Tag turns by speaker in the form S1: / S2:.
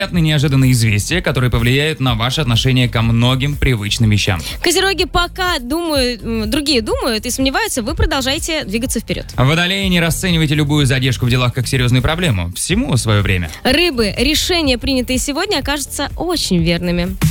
S1: неожиданные известия, которые повлияют на ваше отношение ко многим привычным вещам.
S2: Козероги, пока другие думают и сомневаются, вы продолжаете двигаться вперед.
S1: Водолеи, не расценивайте любую задержку в делах как серьезную проблему. Всему свое время.
S2: Рыбы, решения, принятые сегодня, окажутся очень верными.